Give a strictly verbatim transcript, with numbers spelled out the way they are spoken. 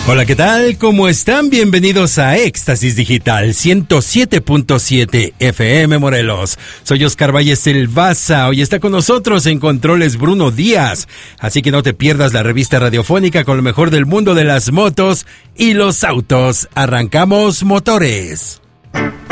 Hola, ¿qué tal? ¿Cómo están? Bienvenidos a Éxtasis Digital ciento siete punto siete F M Morelos. Soy Oscar Valles el Baza. Hoy está con nosotros en controles Bruno Díaz. Así que no te pierdas la revista radiofónica con lo mejor del mundo de las motos y los autos. Arrancamos motores.